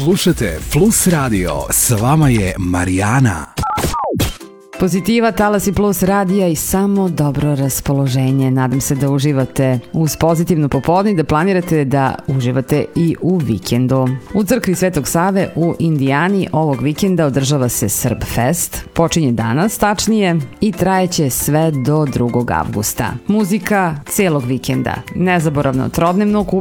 Slušajte Plus Radio, s vama je Marijana. Pozitiva, Talasi Plus radija i samo dobro raspoloženje. Nadam se da uživate uz pozitivnu popodne i da planirate da uživate i u vikendu. U crkvi Svetog Save u Indijani ovog vikenda održava se Srb Fest. Počinje danas, tačnije, i trajeće sve do 2. avgusta. Muzika celog vikenda. Nezaboravno trodnevno